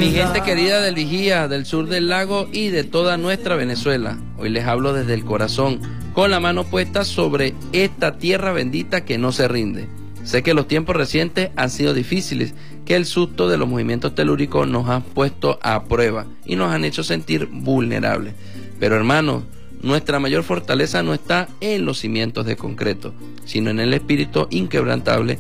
Mi gente querida del Vigía, del sur del lago y de toda nuestra Venezuela, hoy les hablo desde el corazón, con la mano puesta sobre esta tierra bendita que no se rinde. Sé que los tiempos recientes han sido difíciles, que el susto de los movimientos telúricos nos han puesto a prueba y nos han hecho sentir vulnerables. Pero hermanos, nuestra mayor fortaleza no está en los cimientos de concreto, sino en el espíritu inquebrantable